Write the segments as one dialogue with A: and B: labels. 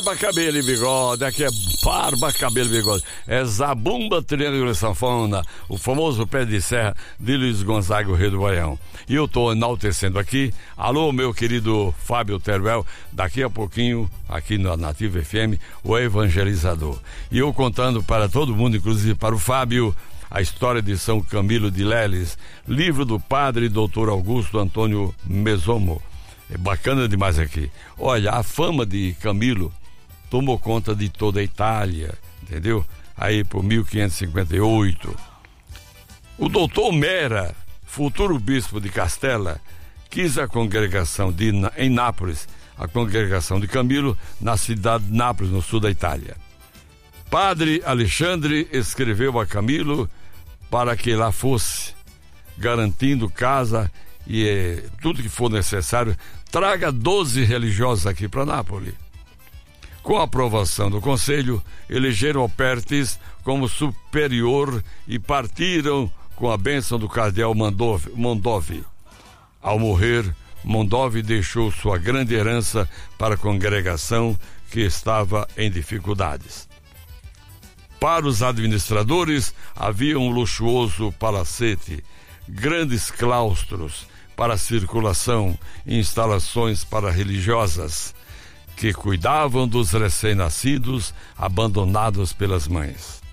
A: Barba, cabelo e bigode, aqui é barba, cabelo e bigode. É zabumba, triângulo e sanfona, o famoso pé de serra de Luiz Gonzaga, o rei do Baião. E eu tô enaltecendo aqui, alô meu querido Fábio Teruel, daqui a pouquinho, aqui na Nativa FM, o evangelizador. E eu contando para todo mundo, inclusive para o Fábio, a história de São Camilo de Leles, livro do padre Dr. Augusto Antônio Mesomo. É bacana demais aqui. Olha, a fama de Camilo tomou conta de toda a Itália, entendeu? Aí por 1558. O doutor Mera, futuro bispo de Castela, quis a congregação em Nápoles, a congregação de Camilo, na cidade de Nápoles, no sul da Itália. Padre Alexandre escreveu a Camilo para que lá fosse, garantindo casa e tudo que for necessário, traga 12 religiosos aqui para Nápoles. Com a aprovação do conselho, elegeram Opertes como superior e partiram com a bênção do cardeal Mondovì. Ao morrer, Mondovì deixou sua grande herança para a congregação que estava em dificuldades. Para os administradores, havia um luxuoso palacete, grandes claustros para circulação e instalações para religiosas, que cuidavam dos recém-nascidos abandonados pelas mães.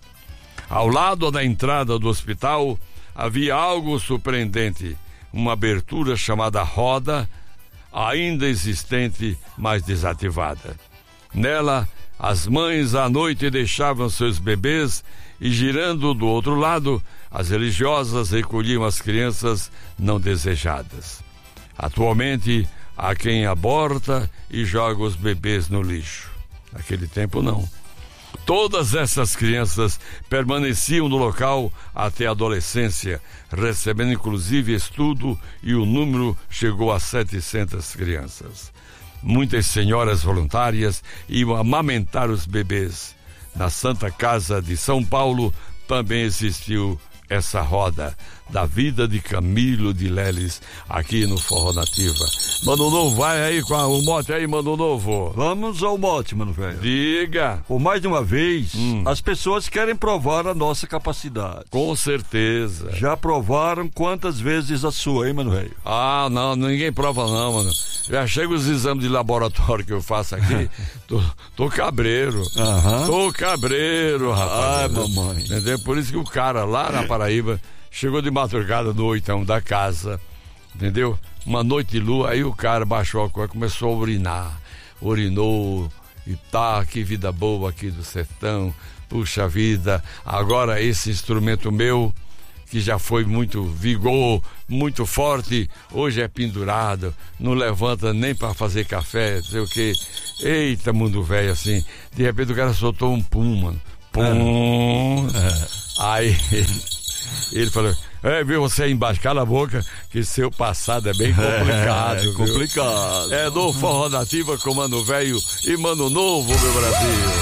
A: Ao lado da entrada do hospital havia algo surpreendente, uma abertura chamada roda, ainda existente, mas desativada. Nela, as mães à noite deixavam seus bebês e, girando do outro lado, as religiosas recolhiam as crianças não desejadas. Atualmente, há quem aborta e joga os bebês no lixo. Naquele tempo, não. Todas essas crianças permaneciam no local até a adolescência, recebendo inclusive estudo, e o número chegou a 700 crianças. Muitas senhoras voluntárias iam amamentar os bebês. Na Santa Casa de São Paulo também existiu essa roda da vida de Camilo de Leles aqui no Forró Nativa. Mano Novo, vai aí com o mote aí, Mano Novo.
B: Vamos ao mote, mano velho.
A: Diga.
B: Por mais de uma vez, as pessoas querem provar a nossa capacidade.
A: Com certeza.
B: Já provaram quantas vezes a sua, hein, mano velho?
A: Ah, não, ninguém prova não, mano. Já chega os exames de laboratório que eu faço aqui, tô cabreiro. Tô cabreiro, rapaz.
B: Ai, mamãe.
A: Entendeu? Por isso que o cara lá na Paraíba chegou de madrugada no oitão da casa, entendeu? Uma noite de lua, aí o cara baixou a coisa, começou a urinar. Urinou e tá, que vida boa aqui do sertão. Puxa vida, agora esse instrumento meu, que já foi muito vigor, muito forte, hoje é pendurado, não levanta nem para fazer café, não sei o que. Eita, mundo velho, assim. De repente o cara soltou um pum, mano. Pum. Aí ele falou: viu, você aí embaixo, cala a boca, que seu passado é bem complicado.
B: É complicado.
A: É do Forró Nativa com Mano Velho e Mano Novo, meu Brasil.